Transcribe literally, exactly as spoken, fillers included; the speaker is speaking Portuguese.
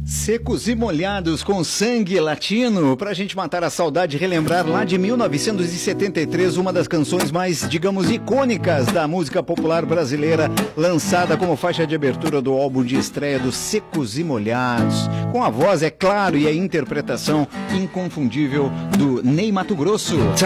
Secos e Molhados com Sangue Latino, pra gente matar a saudade e relembrar lá de mil novecentos e setenta e três, uma das canções mais, digamos, icônicas da música popular brasileira, lançada como faixa de abertura do álbum de estreia do Secos e Molhados, com a voz, é claro, e a interpretação inconfundível do Ney Matogrosso.